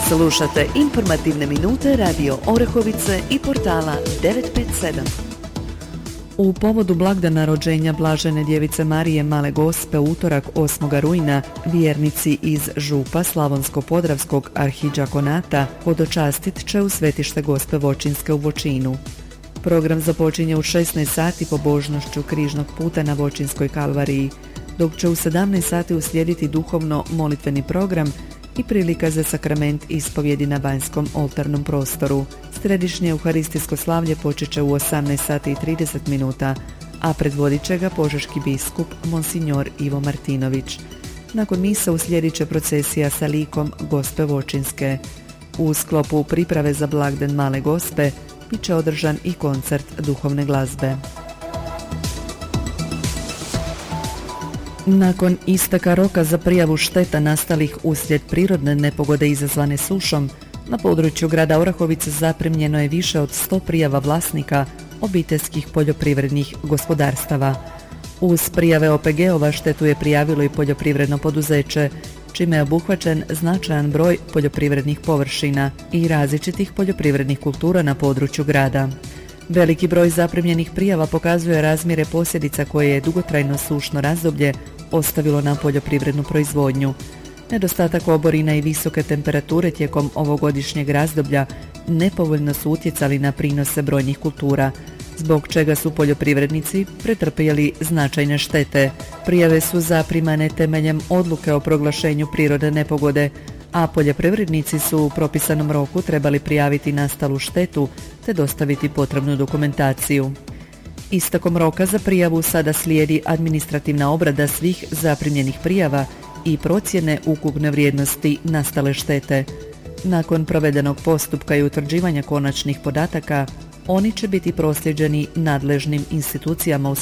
Slušate informativne minute Radio Orehovice i portala 957. U povodu blagdana rođenja Blažene djevice Marije Male Gospe u utorak 8. rujna vjernici iz Župa Slavonsko-Podravskog arhidžakonata hodočastit će u svetište Gospe Vočinske u Vočinu. Program započinje u 16 sati pobožnošću križnog puta na Vočinskoj kalvariji, dok će u 17 sati uslijediti duhovno-molitveni program i prilika za sakrament ispovjedi na vanjskom oltarnom prostoru. Središnje euharistijsko slavlje počet će u 18 sati i 30 minuta, a predvodit će ga požeški biskup Monsignor Ivo Martinović. Nakon misa uslijedit će procesija sa likom Gospe Vočinske. U sklopu priprave za blagdan Male Gospe bit će održan i koncert duhovne glazbe. Nakon isteka roka za prijavu šteta nastalih uslijed prirodne nepogode izazvane sušom, na području grada Orahovice zaprimljeno je više od 100 prijava vlasnika obiteljskih poljoprivrednih gospodarstava. Uz prijave OPG-ova štetu je prijavilo i poljoprivredno poduzeće, čime je obuhvaćen značajan broj poljoprivrednih površina i različitih poljoprivrednih kultura na području grada. Veliki broj zaprimljenih prijava pokazuje razmjere posljedica koje je dugotrajno sušno razdoblje ostavilo na poljoprivrednu proizvodnju. Nedostatak oborina i visoke temperature tijekom ovogodišnjeg razdoblja nepovoljno su utjecali na prinose brojnih kultura, zbog čega su poljoprivrednici pretrpjeli značajne štete. Prijave su zaprimane temeljem odluke o proglašenju prirodne nepogode, a poljoprivrednici su u propisanom roku trebali prijaviti nastalu štetu te dostaviti potrebnu dokumentaciju. Istekom roka za prijavu sada slijedi administrativna obrada svih zaprimljenih prijava i procjene ukupne vrijednosti nastale štete. Nakon provedenog postupka i utvrđivanja konačnih podataka, oni će biti prosljeđeni nadležnim institucijama u